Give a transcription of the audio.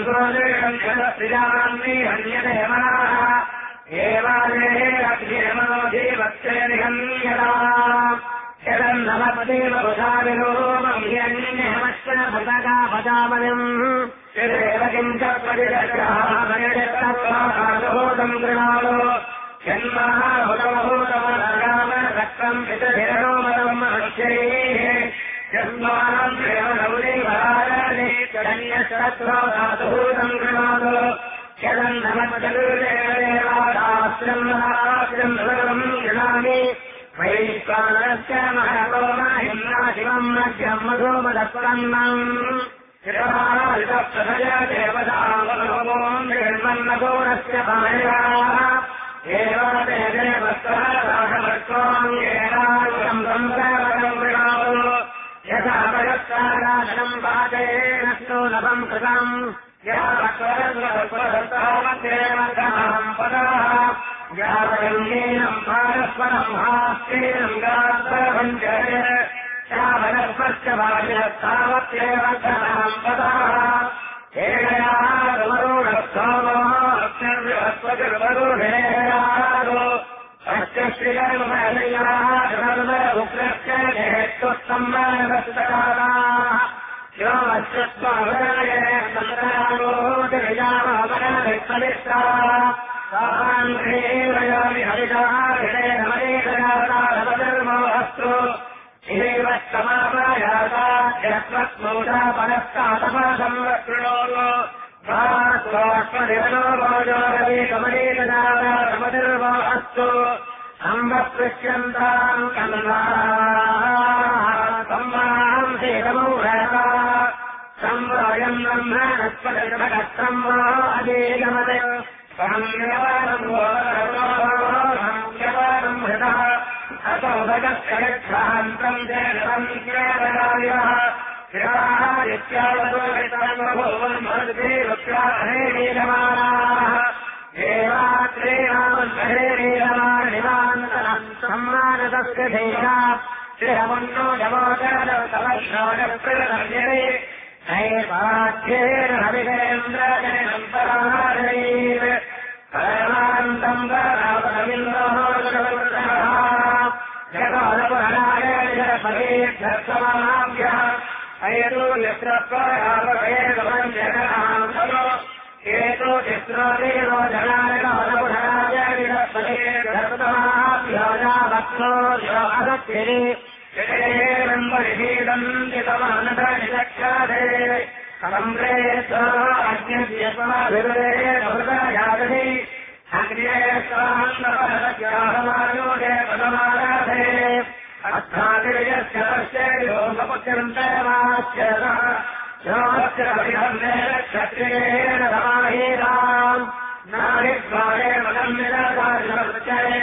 श्रियान्नि हन्यदेवाः एवादेः अभ्येमनो जीवत्से निहन्यता शरन्नवपदेव बुधाविलोमम् ह्यन्यमश्च भृतका भजामनिम् शिरेव किञ्चत्परिदग्रहामयस्तत्त्वादोदम् गृणालो जन्मभूतमभूतमराम रक्तम् पितभिरणोमरम् मनुष्यैः जन्मानम् प्रेमनौलिवराजनेत्यन्यस्तत्त्वादोदम् गृणालो शरन्नवपदेवादाश्रम् गृणामि वैश्वानस्य महतोमहिम्ना शिवम् मध्यम् मधुमदस्वरन्नम् शिरमालितप्रभय देवतामनोमोम् निर्मन्नगोरस्य पायाः एवादे देवस्वराघवत्वाम् येनायुगम् ब्रह्मवरम् वृणावो यथा पयस्ताराशनम् पाचयेनस्तो नभम् कृतम् यावत्वरस्वरस्वरस्तावदेवताम् पदाः यावयन्येनम् पारस्परम् हास्तेनम् गात्रभञ्जय शावनस्पश्च वाजस्तावत्येव धनाम् पदाः हेययाः रुमरूढस्थोमोऽक्षर्वस्वगर्वरुढेयारो अष्टश्रिगर्वमहलयाः धर्मरुग्रस्य देहेत्वस्तम्मानवस्तकाराः योमश्चत्वावदनये सन्तरालोतिर्यामवनवित्तलिष्टाः साहान् हेवयामि हरिदाः हृदयनमनेकजातारवधर्मो अस्तु इहैवस्तमापायाता यस्मत्मूढा परस्तातपासंवृणोः स्वास्वास्मदिवनो भोजोरवीकमनेकजातारवधर्मो अस्तु संवत्पृश्यन्ताम् कन्नाः सम्माम् सेतमौहता संवायम् ब्रह्मणस्पतिर्भगत्रम् वो अधीगमते संयवानम् हृतः अतो भगत्कयक्षान्तम् जगतम् ज्ञानरायः शिराः नित्यावतोरितमभूवन्महद्भिरुक्याहेरीयमानाः देवात्रेणामन्महेरीयमानिवान्तरम् सम्मानतस्य धेया श्रियमन्नो यमोदरतवश्रोजप्रदर्शने नैवाध्येन हविरेन्द्रजनम् पराहरैः परमान्तम् परापरमिन्दोः जगोदपुरनायपदेभ्यः अयतो यत्रपरापरेकमञ्जनाम् खलु एतो चित्रोदेवो जनायकपदेभ्यो असत्ये ितमानदक्षादे सम्प्रेतो अग्निव्यस्माभिरुदे अमृतयादि अग्न्ये स्वान्नपरत्याहमायोगे पदमाराधे अर्थातिर्यस्य तस्य योगपुत्यन्तमास्य योगस्य क्षत्रिये